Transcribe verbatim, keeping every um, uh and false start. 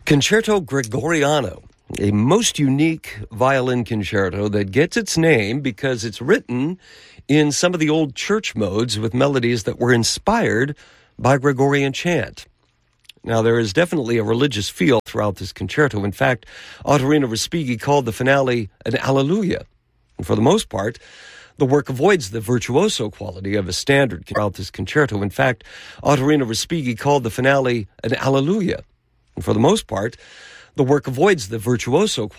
Concerto Gregoriano, a most unique violin concerto that gets its name because it's written in some of the old church modes with melodies that were inspired by Gregorian chant. Now, there is definitely a religious feel throughout this concerto. In fact, Ottorino Respighi called the finale an Alleluia. And for the most part, the work avoids the virtuoso quality of a standard throughout this concerto. In fact, Ottorino Respighi called the finale an Alleluia. And for the most part, the work avoids the virtuoso